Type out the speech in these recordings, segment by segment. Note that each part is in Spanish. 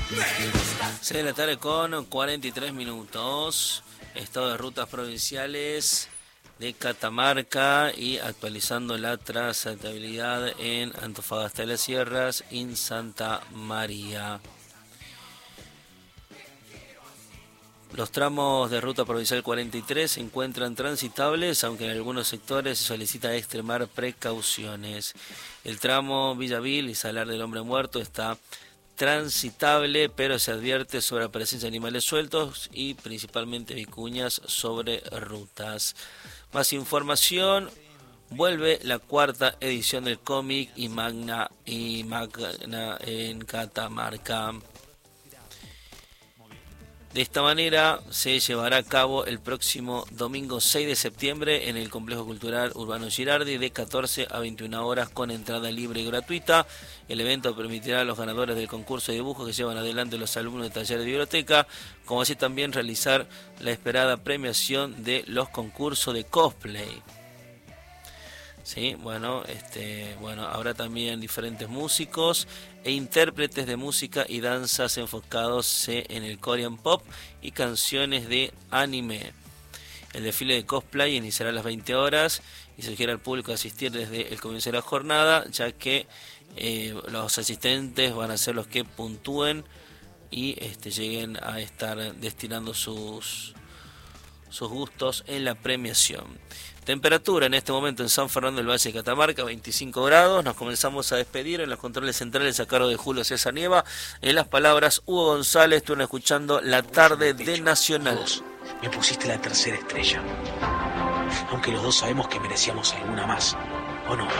6 de la tarde con 43 minutos. Estado de rutas provinciales de Catamarca y actualizando la trazabilidad en Antofagasta de las Sierras y en Santa María. Los tramos de ruta provincial 43 se encuentran transitables, aunque en algunos sectores se solicita extremar precauciones. El tramo Villavil y Salar del Hombre Muerto está transitable, pero se advierte sobre la presencia de animales sueltos y principalmente vicuñas sobre rutas. Más información, vuelve la cuarta edición del cómic y Magna en Catamarca. De esta manera se llevará a cabo el próximo domingo 6 de septiembre en el Complejo Cultural Urbano Girardi de 14 a 21 horas con entrada libre y gratuita. El evento permitirá a los ganadores del concurso de dibujo que llevan adelante los alumnos de talleres de biblioteca, como así también realizar la esperada premiación de los concursos de cosplay. Sí, bueno, habrá también diferentes músicos e intérpretes de música y danzas enfocados en el Korean Pop y canciones de anime. El desfile de cosplay iniciará a las 20 horas y se sugiere al público asistir desde el comienzo de la jornada, ya que los asistentes van a ser los que puntúen y lleguen a estar destinando sus gustos en la premiación. Temperatura en este momento en San Fernando del Valle de Catamarca, 25 grados. Nos comenzamos a despedir en los controles centrales a cargo de Julio César Nieva. En las palabras, Hugo González. Estuvieron escuchando La Tarde de Nacional. Vos me pusiste la tercera estrella. Aunque los dos sabemos que merecíamos alguna más, ¿o no?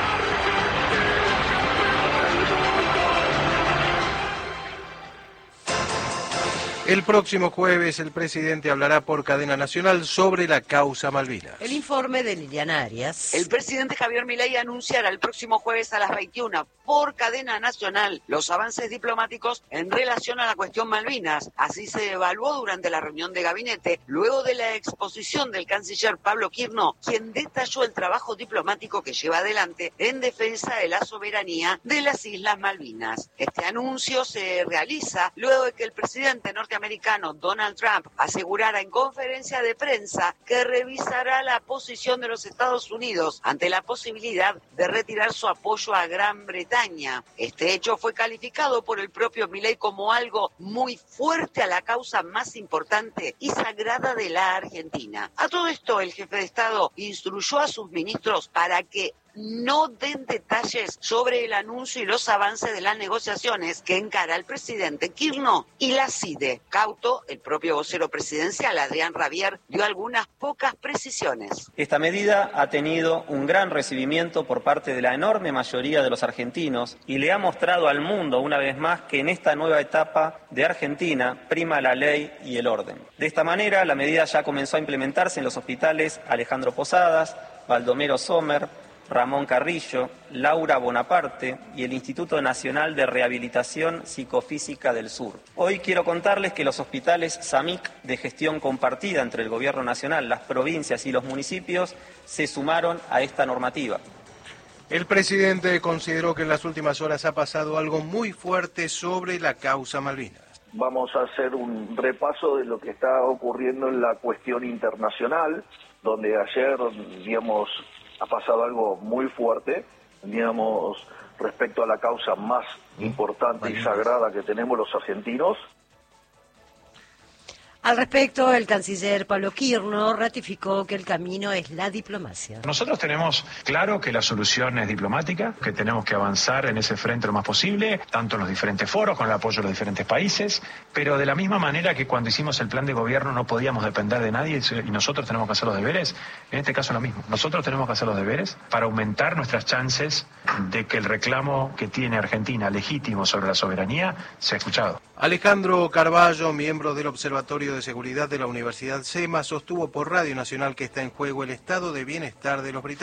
El próximo jueves el presidente hablará por cadena nacional sobre la causa Malvinas. El informe de Liliana Arias. El presidente Javier Milei anunciará el próximo jueves a las 21 por cadena nacional los avances diplomáticos en relación a la cuestión Malvinas. Así se evaluó durante la reunión de gabinete, luego de la exposición del canciller Pablo Quirno, quien detalló el trabajo diplomático que lleva adelante en defensa de la soberanía de las Islas Malvinas. Este anuncio se realiza luego de que el presidente norteamericano Donald Trump asegurara en conferencia de prensa que revisará la posición de los Estados Unidos ante la posibilidad de retirar su apoyo a Gran Bretaña. Este hecho fue calificado por el propio Milei como algo muy fuerte a la causa más importante y sagrada de la Argentina. A todo esto, el jefe de Estado instruyó a sus ministros para que no den detalles sobre el anuncio y los avances de las negociaciones que encara el presidente Quirno y la CIDE. Cauto, el propio vocero presidencial, Adrián Rabier, dio algunas pocas precisiones. Esta medida ha tenido un gran recibimiento por parte de la enorme mayoría de los argentinos y le ha mostrado al mundo una vez más que en esta nueva etapa de Argentina prima la ley y el orden. De esta manera, la medida ya comenzó a implementarse en los hospitales Alejandro Posadas, Baldomero Sommer, Ramón Carrillo, Laura Bonaparte y el Instituto Nacional de Rehabilitación Psicofísica del Sur. Hoy quiero contarles que los hospitales SAMIC de gestión compartida entre el Gobierno Nacional, las provincias y los municipios se sumaron a esta normativa. El presidente consideró que en las últimas horas ha pasado algo muy fuerte sobre la causa Malvinas. Vamos a hacer un repaso de lo que está ocurriendo en la cuestión internacional, donde ayer, digamos, ha pasado algo muy fuerte, digamos, respecto a la causa más importante y sagrada que tenemos los argentinos. Al respecto, el canciller Pablo Quirno ratificó que el camino es la diplomacia. Nosotros tenemos claro que la solución es diplomática, que tenemos que avanzar en ese frente lo más posible, tanto en los diferentes foros, con el apoyo de los diferentes países, pero de la misma manera que cuando hicimos el plan de gobierno no podíamos depender de nadie y nosotros tenemos que hacer los deberes, en este caso lo mismo. Nosotros tenemos que hacer los deberes para aumentar nuestras chances de que el reclamo que tiene Argentina legítimo sobre la soberanía sea escuchado. Alejandro Carballo, miembro del Observatorio de Seguridad de la Universidad SEMA, sostuvo por Radio Nacional que está en juego el estado de bienestar de los británicos.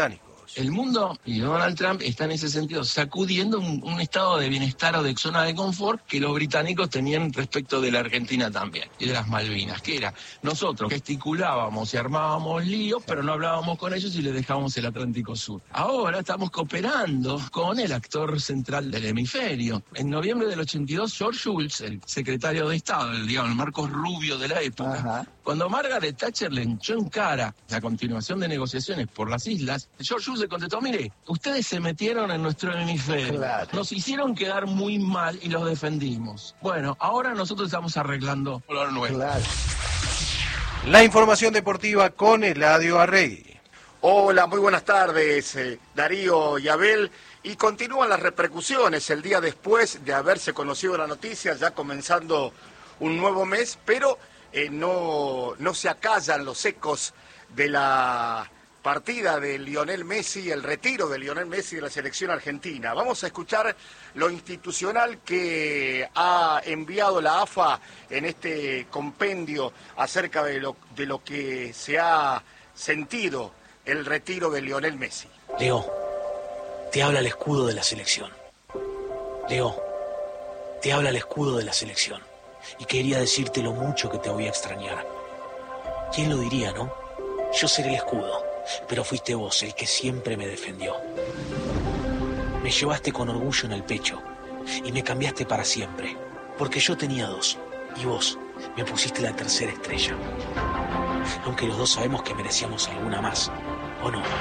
El mundo y Donald Trump está en ese sentido sacudiendo un estado de bienestar o de zona de confort que los británicos tenían respecto de la Argentina también y de las Malvinas, que era nosotros gesticulábamos y armábamos líos, pero no hablábamos con ellos y les dejábamos el Atlántico Sur. Ahora estamos cooperando con el actor central del hemisferio. En noviembre del 82, George Shultz, el secretario de Estado, el Marcos Rubio de la época, cuando Margaret Thatcher le echó en cara la continuación de negociaciones por las islas, George Shultz le contestó: mire, ustedes se metieron en nuestro hemisferio, nos hicieron quedar muy mal y los defendimos. Bueno, ahora nosotros estamos arreglando lo nuestro. La información deportiva con Eladio Arregui. Hola, muy buenas tardes, Darío y Abel. Y continúan las repercusiones el día después de haberse conocido la noticia, ya comenzando un nuevo mes, pero no se acallan los ecos de la partida de Lionel Messi, el retiro de Lionel Messi de la selección argentina. Vamos a escuchar lo institucional que ha enviado la AFA en este compendio acerca de lo que se ha sentido el retiro de Lionel Messi. Leo, te habla el escudo de la selección. Leo, te habla el escudo de la selección. Y quería decirte lo mucho que te voy a extrañar. ¿Quién lo diría, no? Yo seré el escudo, pero fuiste vos el que siempre me defendió. Me llevaste con orgullo en el pecho y me cambiaste para siempre, porque yo tenía 2 y vos me pusiste la tercera estrella. Aunque los dos sabemos que merecíamos alguna más, ¿o no?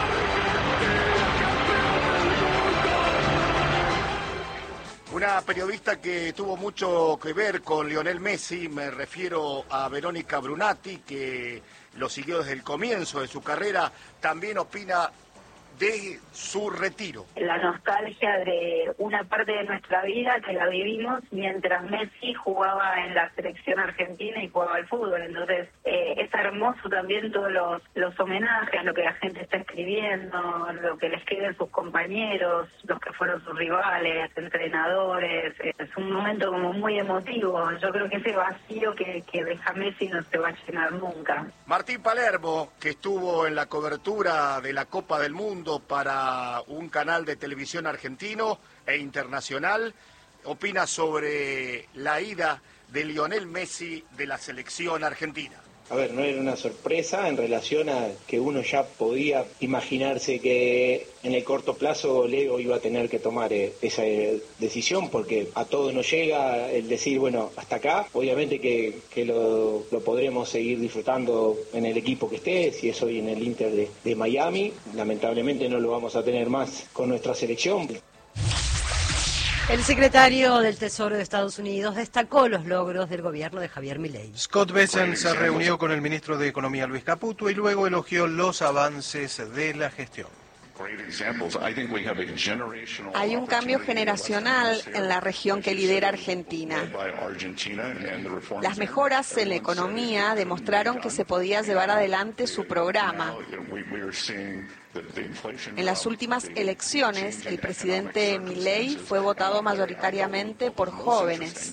Una periodista que tuvo mucho que ver con Lionel Messi, me refiero a Verónica Brunati, que lo siguió desde el comienzo de su carrera, también opina de su retiro. La nostalgia de una parte de nuestra vida que la vivimos mientras Messi jugaba en la selección argentina y jugaba al fútbol. Entonces es hermoso también todos los homenajes, lo que la gente está escribiendo, lo que le escriben sus compañeros, los que fueron sus rivales, entrenadores. Es un momento como muy emotivo. Yo creo que ese vacío que deja Messi no se va a llenar nunca. Martín Palermo, que estuvo en la cobertura de la Copa del Mundo para un canal de televisión argentino e internacional, opina sobre la ida de Lionel Messi de la selección argentina. A ver, no era una sorpresa en relación a que uno ya podía imaginarse que en el corto plazo Leo iba a tener que tomar esa decisión, porque a todos nos llega el decir, bueno, hasta acá, obviamente que lo podremos seguir disfrutando en el equipo que esté, si es hoy en el Inter de Miami, lamentablemente no lo vamos a tener más con nuestra selección. El secretario del Tesoro de Estados Unidos destacó los logros del gobierno de Javier Milei. Scott Bessent se reunió con el ministro de Economía Luis Caputo y luego elogió los avances de la gestión. Hay un cambio generacional en la región que lidera Argentina. Las mejoras en la economía demostraron que se podía llevar adelante su programa. En las últimas elecciones, el presidente Milei fue votado mayoritariamente por jóvenes.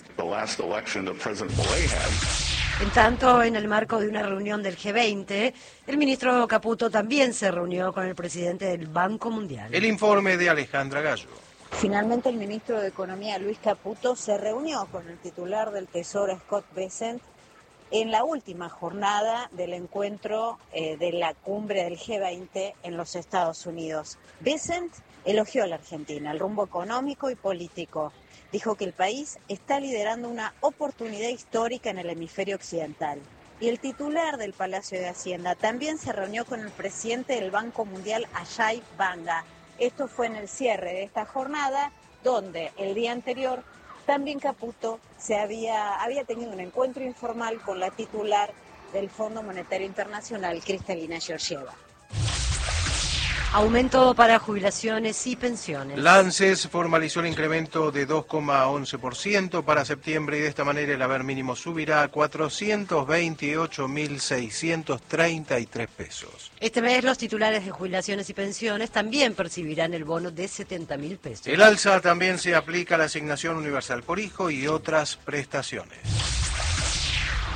En tanto, en el marco de una reunión del G20, el ministro Caputo también se reunió con el presidente del Banco Mundial. El informe de Alejandra Gallo. Finalmente, el ministro de Economía, Luis Caputo, se reunió con el titular del Tesoro, Scott Bessent, en la última jornada del encuentro de la cumbre del G20 en los Estados Unidos. Bessent elogió a la Argentina, el rumbo económico y político. Dijo que el país está liderando una oportunidad histórica en el hemisferio occidental. Y el titular del Palacio de Hacienda también se reunió con el presidente del Banco Mundial, Ajay Banga. Esto fue en el cierre de esta jornada, donde el día anterior también Caputo había tenido un encuentro informal con la titular del Fondo Monetario Internacional, Kristalina Georgieva. Aumento para jubilaciones y pensiones. La ANSES formalizó el incremento de 2,11% para septiembre y de esta manera el haber mínimo subirá a 428.633 pesos. Este mes los titulares de jubilaciones y pensiones también percibirán el bono de 70.000 pesos. El alza también se aplica a la asignación universal por hijo y otras prestaciones.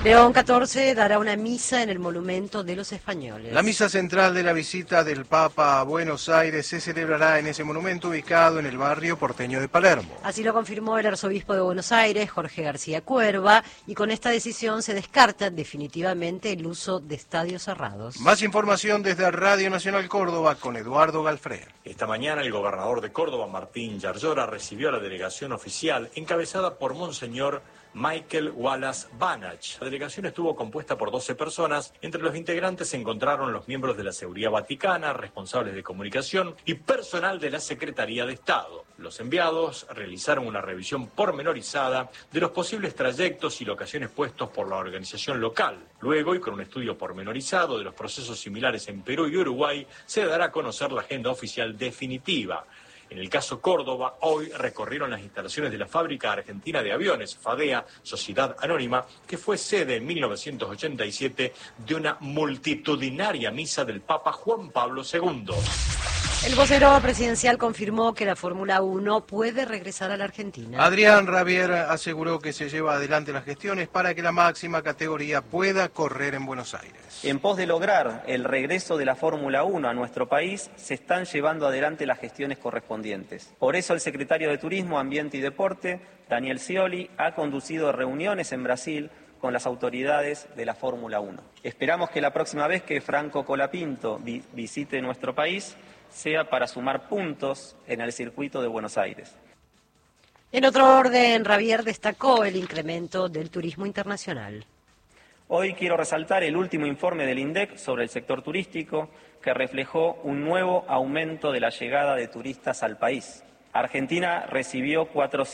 León XIV dará una misa en el Monumento de los Españoles. La misa central de la visita del Papa a Buenos Aires se celebrará en ese monumento ubicado en el barrio porteño de Palermo. Así lo confirmó el arzobispo de Buenos Aires, Jorge García Cuerva, y con esta decisión se descarta definitivamente el uso de estadios cerrados. Más información desde Radio Nacional Córdoba con Eduardo Galfré. Esta mañana el gobernador de Córdoba, Martín Yarlora, recibió a la delegación oficial encabezada por Monseñor Michael Wallace Banach. La delegación estuvo compuesta por 12 personas. Entre los integrantes se encontraron los miembros de la Seguridad Vaticana, responsables de comunicación y personal de la Secretaría de Estado. Los enviados realizaron una revisión pormenorizada de los posibles trayectos y locaciones puestos por la organización local. Luego, y con un estudio pormenorizado de los procesos similares en Perú y Uruguay, se dará a conocer la agenda oficial definitiva. En el caso Córdoba, hoy recorrieron las instalaciones de la Fábrica Argentina de Aviones, FADEA, Sociedad Anónima, que fue sede en 1987 de una multitudinaria misa del Papa Juan Pablo II. El vocero presidencial confirmó que la Fórmula 1 puede regresar a la Argentina. Adrián Rabier aseguró que se lleva adelante las gestiones para que la máxima categoría pueda correr en Buenos Aires. En pos de lograr el regreso de la Fórmula 1 a nuestro país, se están llevando adelante las gestiones correspondientes. Por eso el secretario de Turismo, Ambiente y Deporte, Daniel Scioli, ha conducido reuniones en Brasil con las autoridades de la Fórmula 1. Esperamos que la próxima vez que Franco Colapinto visite nuestro país sea para sumar puntos en el circuito de Buenos Aires. En otro orden, Rabier destacó el incremento del turismo internacional. Hoy quiero resaltar el último informe del INDEC sobre el sector turístico, que reflejó un nuevo aumento de la llegada de turistas al país. Argentina recibió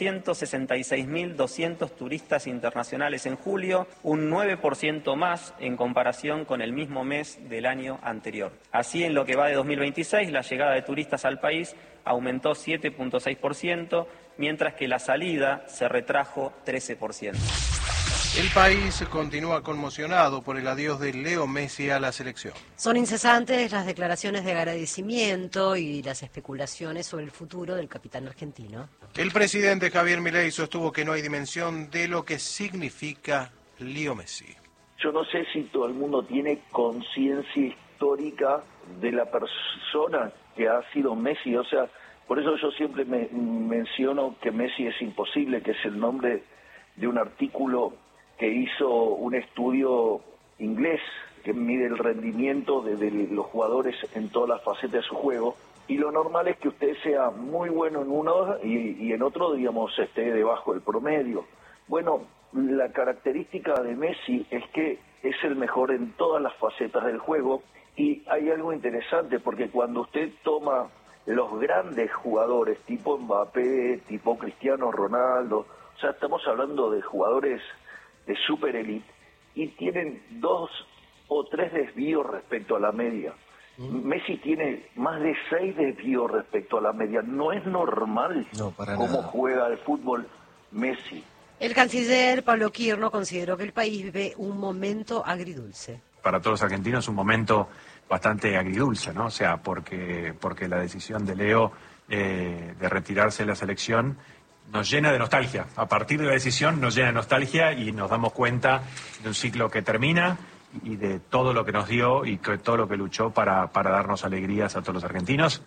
466.200 turistas internacionales en julio, un 9% más en comparación con el mismo mes del año anterior. Así, en lo que va de 2026, la llegada de turistas al país aumentó 7.6%, mientras que la salida se retrajo 13%. El país continúa conmocionado por el adiós de Leo Messi a la selección. Son incesantes las declaraciones de agradecimiento y las especulaciones sobre el futuro del capitán argentino. El presidente Javier Milei sostuvo que no hay dimensión de lo que significa Leo Messi. Yo no sé si todo el mundo tiene conciencia histórica de la persona que ha sido Messi. O sea, por eso yo siempre menciono que Messi es imposible, que es el nombre de un artículo que hizo un estudio inglés que mide el rendimiento de los jugadores en todas las facetas de su juego, y lo normal es que usted sea muy bueno en uno y en otro, digamos, esté debajo del promedio. Bueno, la característica de Messi es que es el mejor en todas las facetas del juego, y hay algo interesante porque cuando usted toma los grandes jugadores tipo Mbappé, tipo Cristiano Ronaldo, o sea, estamos hablando de jugadores de super elite, y tienen 2 o 3 desvíos respecto a la media. Messi tiene más de 6 desvíos respecto a la media. No es normal cómo juega el fútbol Messi. El canciller Pablo Quirno consideró que el país vive un momento agridulce. Para todos los argentinos un momento bastante agridulce, ¿no? O sea, porque la decisión de Leo de retirarse de la selección nos llena de nostalgia. A partir de la decisión nos llena de nostalgia y nos damos cuenta de un ciclo que termina y de todo lo que nos dio y que todo lo que luchó para darnos alegrías a todos los argentinos.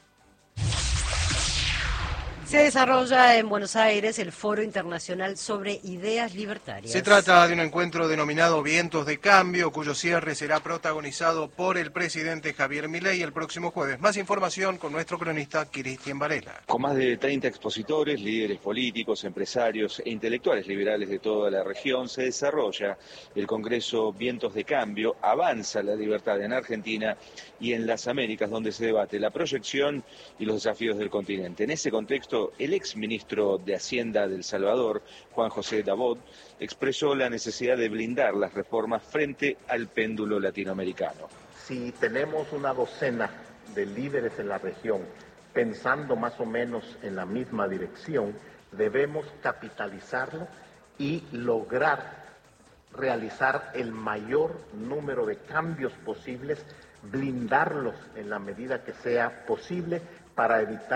Se desarrolla en Buenos Aires el Foro Internacional sobre Ideas Libertarias. Se trata de un encuentro denominado Vientos de Cambio, cuyo cierre será protagonizado por el presidente Javier Milei el próximo jueves. Más información con nuestro cronista Cristian Varela. Con más de 30 expositores, líderes políticos, empresarios e intelectuales liberales de toda la región, se desarrolla el Congreso Vientos de Cambio. Avanza la libertad en Argentina y en las Américas, donde se debate la proyección y los desafíos del continente. En ese contexto, el exministro de Hacienda de El Salvador, Juan José Dabot, expresó la necesidad de blindar las reformas frente al péndulo latinoamericano. Si tenemos una docena de líderes en la región pensando más o menos en la misma dirección, debemos capitalizarlo y lograr realizar el mayor número de cambios posibles, blindarlos en la medida que sea posible para evitar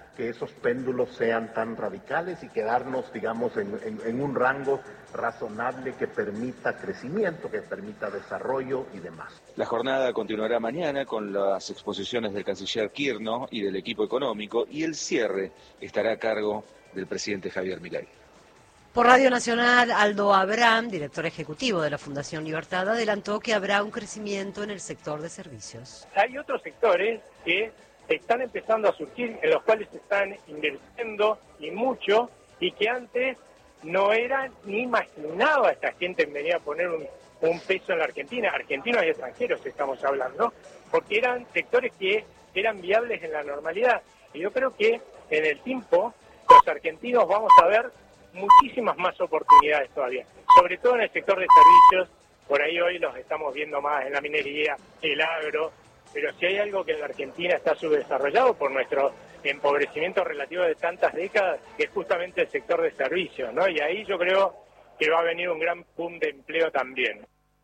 que esos péndulos sean tan radicales y quedarnos, digamos, en un rango razonable que permita crecimiento, que permita desarrollo y demás. La jornada continuará mañana con las exposiciones del canciller Kirchner y del equipo económico, y el cierre estará a cargo del presidente Javier Milei. Por Radio Nacional, Aldo Abraham, director ejecutivo de la Fundación Libertad, adelantó que habrá un crecimiento en el sector de servicios. Hay otros sectores que están empezando a surgir, en los cuales se están invirtiendo y mucho, y que antes no eran ni imaginaba esta gente en venir a poner un peso en la Argentina, argentinos y extranjeros estamos hablando, porque eran sectores que eran viables en la normalidad. Y yo creo que en el tiempo los argentinos vamos a ver muchísimas más oportunidades todavía, sobre todo en el sector de servicios. Por ahí hoy los estamos viendo más en la minería, el agro, pero si hay algo que en la Argentina está subdesarrollado por nuestro empobrecimiento relativo de tantas décadas, es justamente el sector de servicios, ¿no? Y ahí yo creo que va a venir un gran boom de empleo también.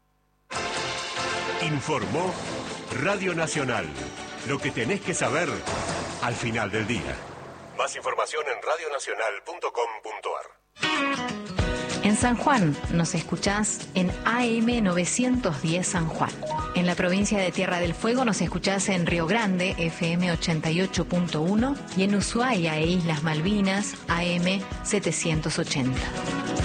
Informó Radio Nacional. Lo que tenés que saber al final del día. Más información en radionacional.com.ar. En San Juan nos escuchás en AM 910 San Juan. En la provincia de Tierra del Fuego nos escuchás en Río Grande, FM 88.1, y en Ushuaia e Islas Malvinas, AM 780.